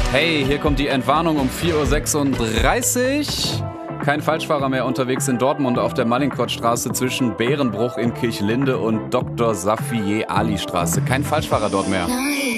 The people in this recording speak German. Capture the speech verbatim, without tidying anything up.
Hey, hier kommt die Entwarnung um vier Uhr sechsunddreißig. Kein Falschfahrer mehr unterwegs in Dortmund auf der Mallinckrodtstraße zwischen Bärenbruch in Kirchlinde und Doktor Safiye Ali Straße. Kein Falschfahrer dort mehr.